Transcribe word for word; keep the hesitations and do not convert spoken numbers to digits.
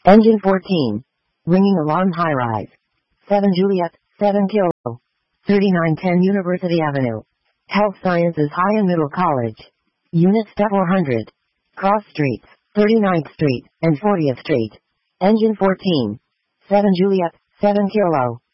Engine fourteen. Ringing alarm high-rise. seven Juliet, seven Kilo. thirty-nine ten University Avenue. Health Sciences High and Middle College. Unit Step four hundred. Cross Streets, thirty-ninth Street and fortieth Street. Engine fourteen. seven Juliet, seven Kilo.